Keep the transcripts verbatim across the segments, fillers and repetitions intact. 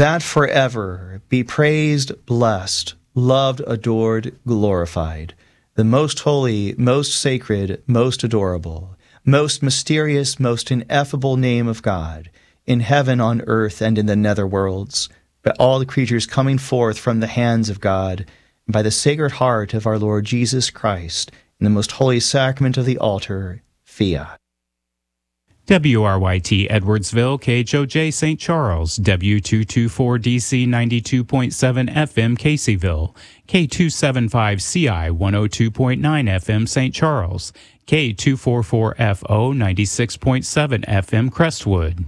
that forever be praised, blessed, loved, adored, glorified, the most holy, most sacred, most adorable, most mysterious, most ineffable name of God, in heaven, on earth, and in the nether worlds, by all the creatures coming forth from the hands of God, and by the Sacred Heart of our Lord Jesus Christ, in the most holy sacrament of the altar, fiat. W R Y T Edwardsville, K H O J Saint Charles, W two twenty-four D C ninety-two point seven F M Caseyville, K two seventy-five C I one oh two point nine F M Saint Charles, K two forty-four F O ninety-six point seven F M Crestwood.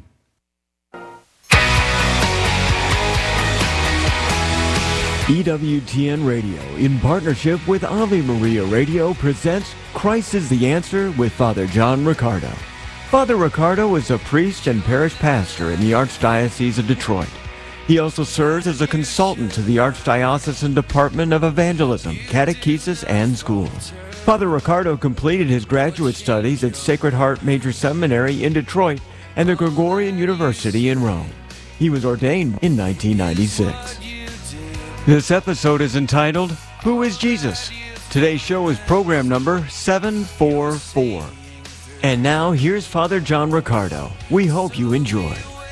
E W T N Radio, in partnership with Ave Maria Radio, presents Christ is the Answer with Father John Riccardo. Father Riccardo is a priest and parish pastor in the Archdiocese of Detroit. He also serves as a consultant to the Archdiocesan Department of Evangelism, Catechesis, and Schools. Father Riccardo completed his graduate studies at Sacred Heart Major Seminary in Detroit and the Gregorian University in Rome. He was ordained in nineteen ninety-six. This episode is entitled, Who is Jesus? Today's show is program number seven forty-four. And now, here's Father John Riccardo. We hope you enjoy.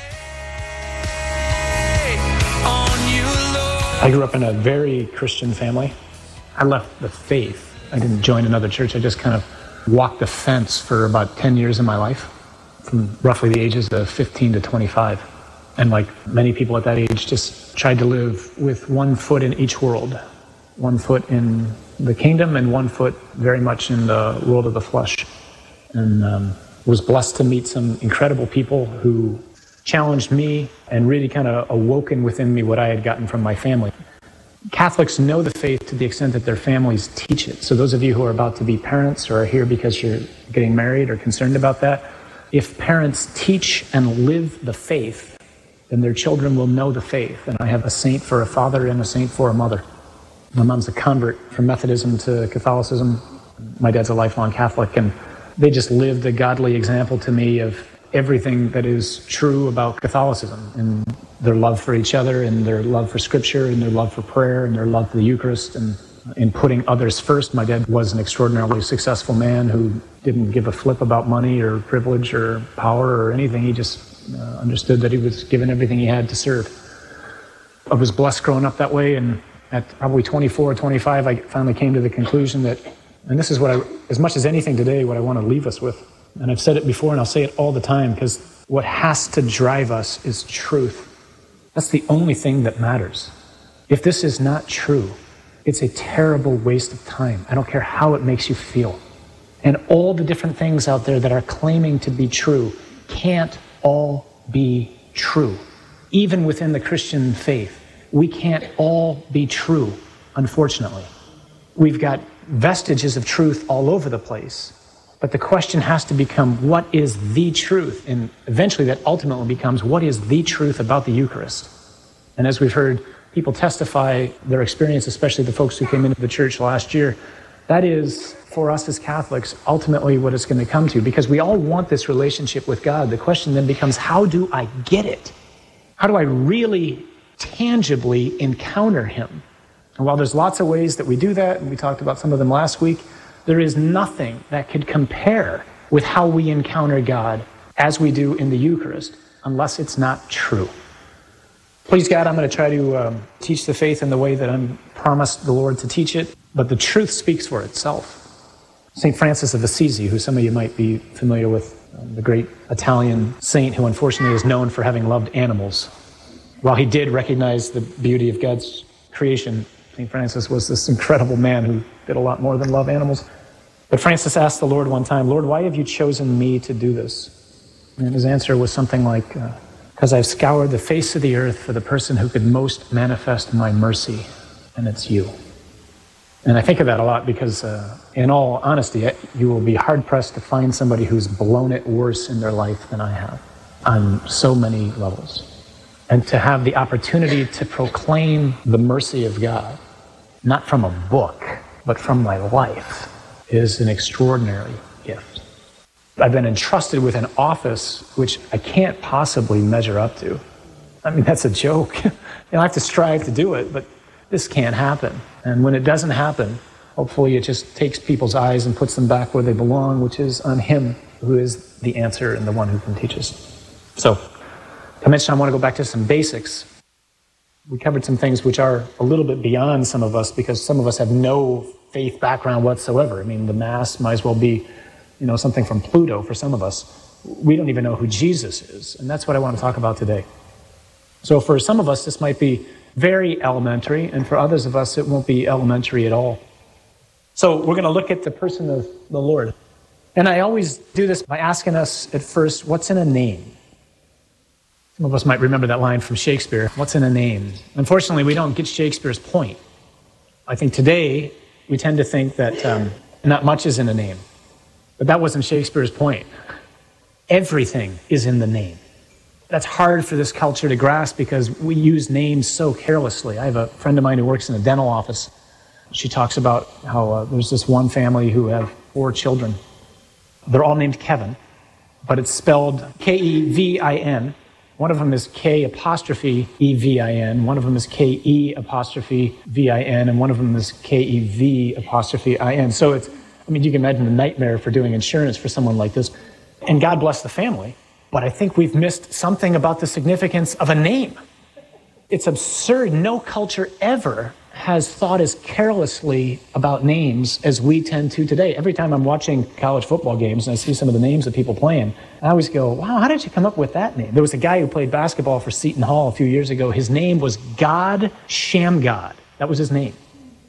I grew up in a very Christian family. I left the faith. I didn't join another church. I just kind of walked the fence for about ten years of my life, from roughly the ages of fifteen to twenty-five. And like many people at that age, just tried to live with one foot in each world. One foot in the kingdom and one foot very much in the world of the flesh. And um, was blessed to meet some incredible people who challenged me and really kind of awoken within me what I had gotten from my family. Catholics know the faith to the extent that their families teach it. So those of you who are about to be parents or are here because you're getting married or concerned about that, if parents teach and live the faith, then their children will know the faith. And I have a saint for a father and a saint for a mother. My mom's a convert from Methodism to Catholicism. My dad's a lifelong Catholic, and they just lived a godly example to me of everything that is true about Catholicism, and their love for each other, and their love for Scripture, and their love for prayer, and their love for the Eucharist, and in putting others first. My dad was an extraordinarily successful man who didn't give a flip about money or privilege or power or anything. He just uh, understood that he was given everything he had to serve. I was blessed growing up that way, and at probably twenty-four or twenty-five, I finally came to the conclusion that, and this is what I, as much as anything today, what I want to leave us with. And I've said it before and I'll say it all the time, because what has to drive us is truth. That's the only thing that matters. If this is not true, it's a terrible waste of time. I don't care how it makes you feel. And all the different things out there that are claiming to be true can't all be true. Even within the Christian faith, we can't all be true, unfortunately. We've got vestiges of truth all over the place. But the question has to become, what is the truth? And eventually that ultimately becomes, what is the truth about the Eucharist? And as we've heard people testify their experience, especially the folks who came into the church last year, that is, for us as Catholics, ultimately what it's going to come to. Because we all want this relationship with God. The question then becomes, how do I get it? How do I really tangibly encounter Him? And while there's lots of ways that we do that, and we talked about some of them last week, there is nothing that could compare with how we encounter God as we do in the Eucharist, unless it's not true. Please God, I'm going to try to um, teach the faith in the way that I'm promised the Lord to teach it, but the truth speaks for itself. Saint Francis of Assisi, who some of you might be familiar with, um, the great Italian saint who unfortunately is known for having loved animals. While he did recognize the beauty of God's creation, Saint Francis was this incredible man who did a lot more than love animals. But Francis asked the Lord one time, Lord, why have you chosen me to do this? And his answer was something like, because uh, I've scoured the face of the earth for the person who could most manifest my mercy, and it's you. And I think of that a lot because, uh, in all honesty, you will be hard-pressed to find somebody who's blown it worse in their life than I have on so many levels. And to have the opportunity to proclaim the mercy of God, not from a book, but from my life, is an extraordinary gift. I've been entrusted with an office which I can't possibly measure up to. I mean, that's a joke. You know, I have to strive to do it, but this can't happen. And when it doesn't happen, hopefully it just takes people's eyes and puts them back where they belong, which is on Him, who is the answer and the one who can teach us. So, I mentioned I want to go back to some basics. We covered some things which are a little bit beyond some of us because some of us have no faith background whatsoever. I mean, the Mass might as well be, you know, something from Pluto for some of us. We don't even know who Jesus is, and that's what I want to talk about today. So for some of us, this might be very elementary, and for others of us, it won't be elementary at all. So we're going to look at the person of the Lord. And I always do this by asking us at first, what's in a name? Some of us might remember that line from Shakespeare, what's in a name? Unfortunately, we don't get Shakespeare's point. I think today, we tend to think that um, not much is in a name. But that wasn't Shakespeare's point. Everything is in the name. That's hard for this culture to grasp because we use names so carelessly. I have a friend of mine who works in a dental office. She talks about how uh, there's this one family who have four children. They're all named Kevin, but it's spelled K E V I N. One of them is K apostrophe E V I N. One of them is K E apostrophe V I N. And one of them is K E V apostrophe I N. So it's, I mean, you can imagine the nightmare for doing insurance for someone like this. And God bless the family. But I think we've missed something about the significance of a name. It's absurd. No culture ever has thought as carelessly about names as we tend to today. Every time I'm watching college football games and I see some of the names of people playing, I always go, wow, how did you come up with that name? There was a guy who played basketball for Seton Hall a few years ago. His name was God Shamgod. That was his name.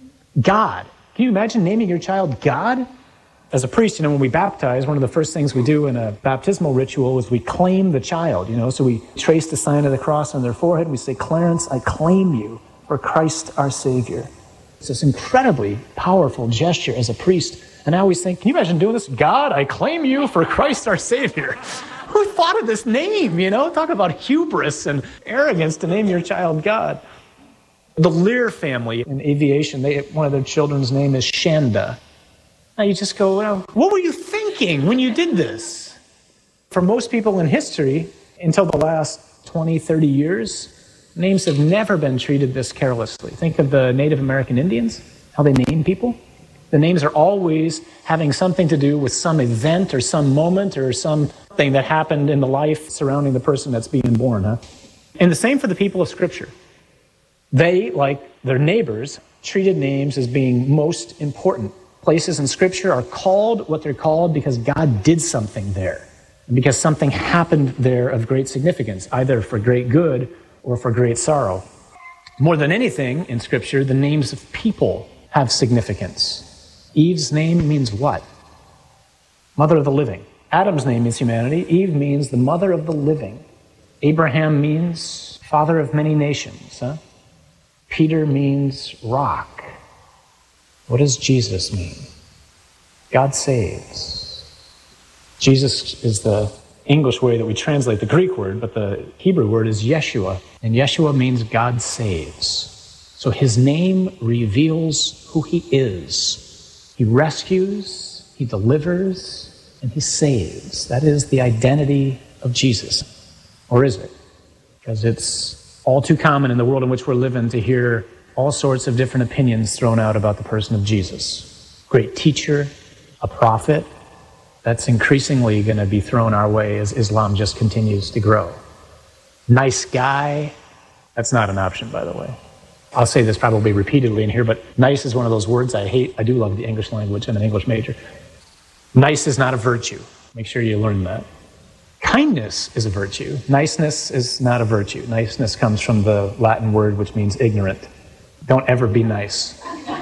God. Can you imagine naming your child God? As a priest, you know, when we baptize, one of the first things we do in a baptismal ritual is we claim the child, you know, so we trace the sign of the cross on their forehead. We say, Clarence, I claim you for Christ our Savior. It's this incredibly powerful gesture as a priest. And I always think, can you imagine doing this? God, I claim you for Christ our Savior. Who thought of this name, you know? Talk about hubris and arrogance to name your child God. The Lear family in aviation, they, one of their children's name is Shanda. Now you just go, well, what were you thinking when you did this? For most people in history, until the last twenty, thirty years, names have never been treated this carelessly. Think of the Native American Indians, how they name people. The names are always having something to do with some event or some moment or something that happened in the life surrounding the person that's being born. Huh? And the same for the people of Scripture. They, like their neighbors, treated names as being most important. Places in Scripture are called what they're called because God did something there, and because something happened there of great significance, either for great good or for great sorrow. More than anything in Scripture, the names of people have significance. Eve's name means what? Mother of the living. Adam's name means humanity. Eve means the mother of the living. Abraham means father of many nations. Huh? Peter means rock. What does Jesus mean? God saves. Jesus is the English way that we translate the Greek word, but the Hebrew word is Yeshua, and Yeshua means God saves. So his name reveals who he is. He rescues, he delivers, and he saves. That is the identity of Jesus. Or is it? Because it's all too common in the world in which we're living to hear all sorts of different opinions thrown out about the person of Jesus. Great teacher, a prophet. That's increasingly going to be thrown our way as Islam just continues to grow. Nice guy. That's not an option, by the way. I'll say this probably repeatedly in here, but nice is one of those words I hate. I do love the English language. I'm an English major. Nice is not a virtue. Make sure you learn that. Kindness is a virtue. Niceness is not a virtue. Niceness comes from the Latin word which means ignorant. Don't ever be nice.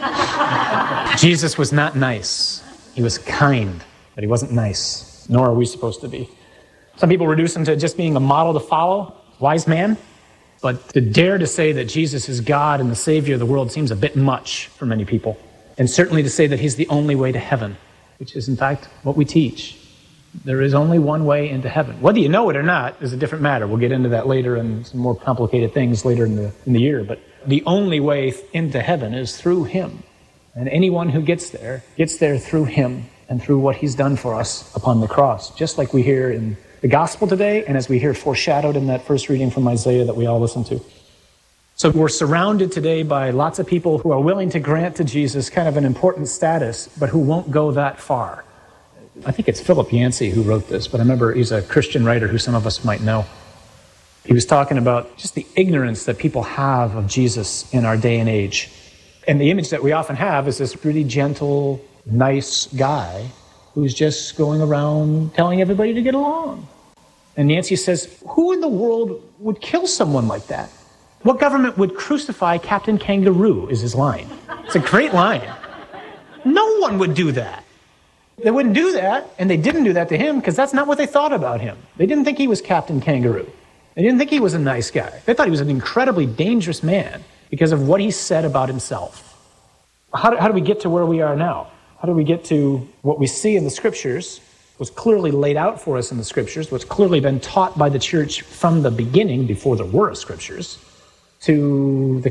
Jesus was not nice. He was kind, but he wasn't nice, nor are we supposed to be. Some people reduce him to just being a model to follow, wise man. But to dare to say that Jesus is God and the Savior of the world seems a bit much for many people. And certainly to say that he's the only way to heaven, which is in fact what we teach. There is only one way into heaven. Whether you know it or not is a different matter. We'll get into that later and some more complicated things later in the, in the year. But the only way into heaven is through him. And anyone who gets there, gets there through him and through what he's done for us upon the cross. Just like we hear in the gospel today, and as we hear foreshadowed in that first reading from Isaiah that we all listened to. So we're surrounded today by lots of people who are willing to grant to Jesus kind of an important status, but who won't go that far. I think it's Philip Yancey who wrote this, but I remember he's a Christian writer who some of us might know. He was talking about just the ignorance that people have of Jesus in our day and age. And the image that we often have is this really gentle, nice guy who's just going around telling everybody to get along. And Yancey says, who in the world would kill someone like that? What government would crucify Captain Kangaroo, is his line. It's a great line. No one would do that. They wouldn't do that, and they didn't do that to him because that's not what they thought about him. They didn't think he was Captain Kangaroo. They didn't think he was a nice guy. They thought he was an incredibly dangerous man because of what he said about himself. How do, how do we get to where we are now? How do we get to what we see in the Scriptures, what's clearly laid out for us in the Scriptures, what's clearly been taught by the church from the beginning, before there were Scriptures, to the